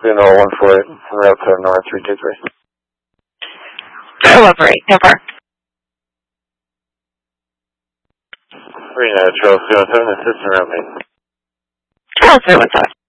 Uno 148, route to North 323. Delivery, number. Reno, Charles 217, assistant route maintenance. Charles 217.